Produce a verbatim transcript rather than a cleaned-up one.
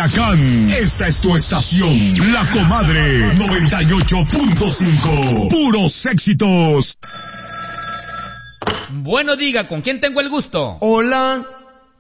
Culiacán. Esta es tu estación, La Comadre noventa y ocho punto cinco. Puros éxitos. Bueno, diga, ¿con quién tengo el gusto? Hola,